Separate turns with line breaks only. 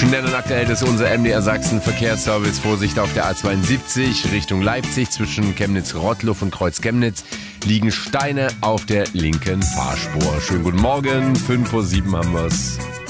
Schnell und aktuell ist unser MDR Sachsen Verkehrsservice. Vorsicht auf der A72 Richtung Leipzig zwischen Chemnitz-Rottluff und Kreuz Chemnitz liegen Steine auf der linken Fahrspur. Schönen guten Morgen, 5:07 haben wir's.